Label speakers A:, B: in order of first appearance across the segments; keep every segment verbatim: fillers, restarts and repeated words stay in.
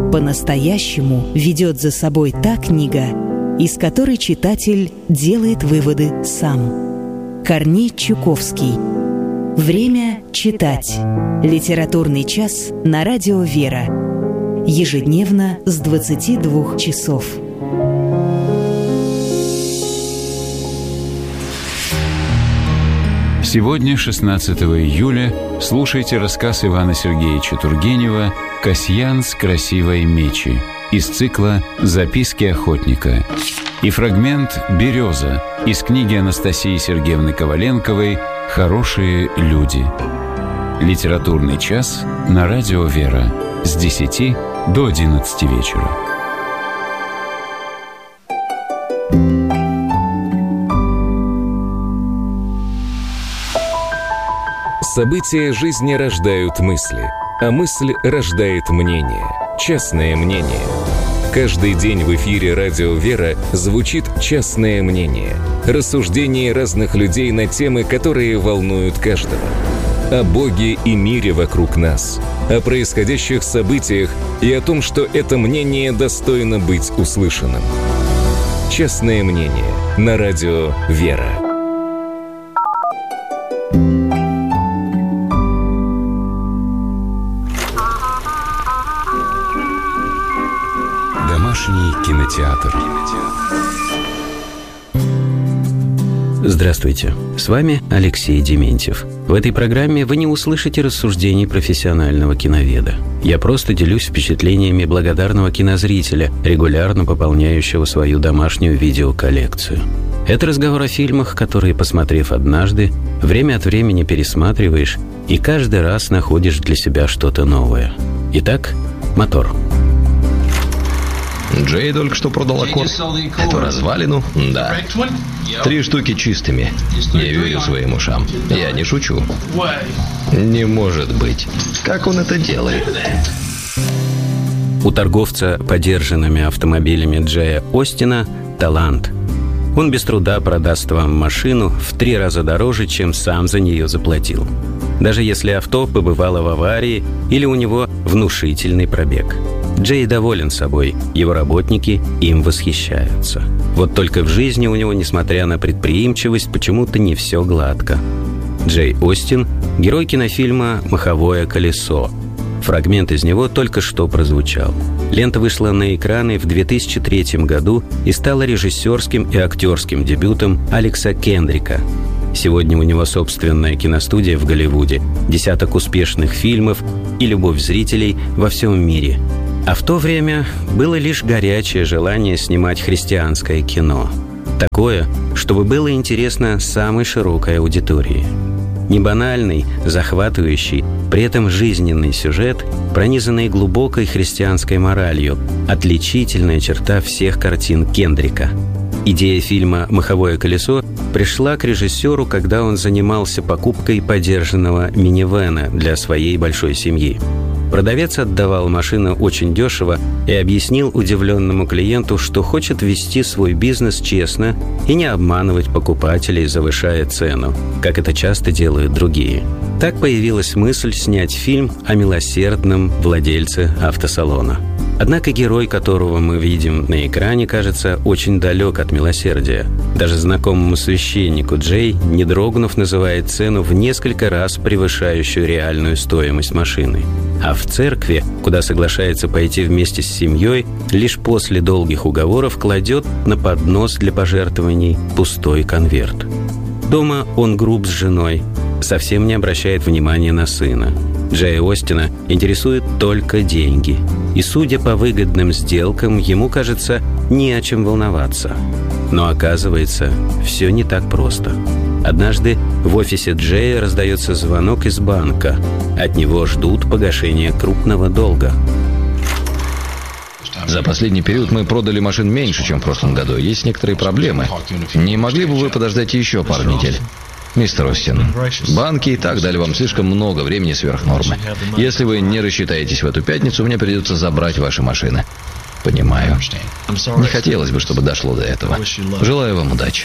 A: По-настоящему ведет за собой та книга, из которой читатель делает выводы сам. Корней Чуковский. Время читать. Литературный час на радио «Вера». Ежедневно с двадцати двух часов.
B: Сегодня, шестнадцатого июля, слушайте рассказ Ивана Сергеевича Тургенева «Касьян с красивой мечи» из цикла «Записки охотника» и фрагмент «Береза» из книги Анастасии Сергеевны Коваленковой «Хорошие люди». Литературный час на радио «Вера» с десяти до одиннадцати вечера.
C: События жизни рождают мысли, а мысль рождает мнение. Частное мнение. Каждый день в эфире радио «Вера» звучит «Частное мнение». Рассуждения разных людей на темы, которые волнуют каждого. О Боге и мире вокруг нас, о происходящих событиях и о том, что это мнение достойно быть услышанным. «Частное мнение» на радио «Вера».
D: Домашний кинотеатр.
E: Здравствуйте, с вами Алексей Дементьев. В этой программе вы не услышите рассуждений профессионального киноведа. Я просто делюсь впечатлениями благодарного кинозрителя, регулярно пополняющего свою домашнюю видеоколлекцию. Это разговор о фильмах, которые, посмотрев однажды, время от времени пересматриваешь и каждый раз находишь для себя что-то новое. Итак, мотор.
F: Джей только что продал аккорд. Эту развалину? Да. Три штуки чистыми. Не верю своим ушам. Я не шучу. Не может быть. Как он это делает?
E: У торговца подержанными автомобилями Джея Остина талант. Он без труда продаст вам машину в три раза дороже, чем сам за нее заплатил. Даже если авто побывало в аварии или у него внушительный пробег. Джей доволен собой, его работники им восхищаются. Вот только в жизни у него, несмотря на предприимчивость, почему-то не все гладко. Джей Остин – герой кинофильма «Маховое колесо». Фрагмент из него только что прозвучал. Лента вышла на экраны в две тысячи третьем году и стала режиссерским и актерским дебютом Алекса Кендрика. Сегодня у него собственная киностудия в Голливуде, десяток успешных фильмов и любовь зрителей во всем мире. А в то время было лишь горячее желание снимать христианское кино. Такое, чтобы было интересно самой широкой аудитории. Не банальный, захватывающий, при этом жизненный сюжет, пронизанный глубокой христианской моралью, отличительная черта всех картин Кендрика. Идея фильма «Маховое колесо» пришла к режиссеру, когда он занимался покупкой подержанного минивэна для своей большой семьи. Продавец отдавал машину очень дешево и объяснил удивленному клиенту, что хочет вести свой бизнес честно и не обманывать покупателей, завышая цену, как это часто делают другие. Так появилась мысль снять фильм о милосердном владельце автосалона. Однако герой, которого мы видим на экране, кажется очень далек от милосердия. Даже знакомому священнику Джей, не дрогнув, называет цену в несколько раз превышающую реальную стоимость машины. А в церкви, куда соглашается пойти вместе с семьей, лишь после долгих уговоров кладет на поднос для пожертвований пустой конверт. Дома он груб с женой, совсем не обращает внимания на сына. Джея Остина интересуют только деньги. И, судя по выгодным сделкам, ему, кажется, не о чем волноваться. Но оказывается, все не так просто. Однажды в офисе Джея раздается звонок из банка. От него ждут погашения крупного долга.
F: За последний период мы продали машин меньше, чем в прошлом году. Есть некоторые проблемы. Не могли бы вы подождать еще пару недель? Мистер Остин, банки и так дали вам слишком много времени сверх нормы. Если вы не рассчитаетесь в эту пятницу, мне придется забрать ваши машины. Понимаю. Не хотелось бы, чтобы дошло до этого. Желаю вам удачи.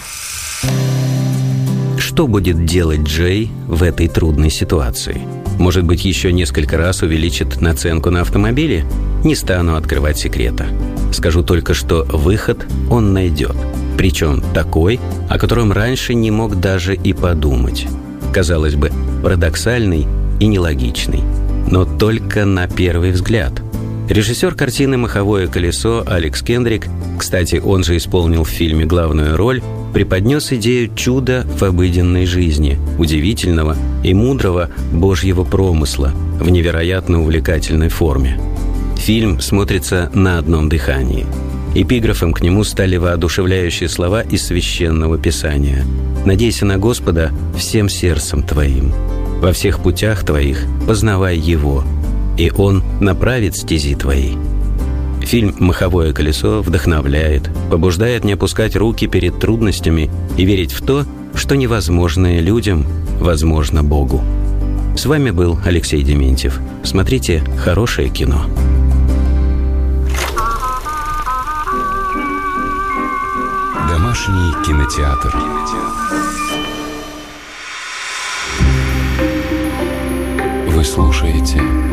E: Что будет делать Джей в этой трудной ситуации? Может быть, еще несколько раз увеличит наценку на автомобили? Не стану открывать секрета. Скажу только, что выход он найдет. Причем такой, о котором раньше не мог даже и подумать. Казалось бы, парадоксальный и нелогичный. Но только на первый взгляд. Режиссер картины «Маховое колесо» Алекс Кендрик, кстати, он же исполнил в фильме главную роль, преподнес идею чуда в обыденной жизни, удивительного и мудрого Божьего промысла в невероятно увлекательной форме. Фильм смотрится на одном дыхании. Эпиграфом к нему стали воодушевляющие слова из Священного Писания: «Надейся на Господа всем сердцем твоим, во всех путях твоих познавай Его, и Он направит стези твои». Фильм «Маховое колесо» вдохновляет, побуждает не опускать руки перед трудностями и верить в то, что невозможное людям возможно Богу. С вами был Алексей Дементьев. Смотрите хорошее кино.
C: Домашний кинотеатр. Вы слушаете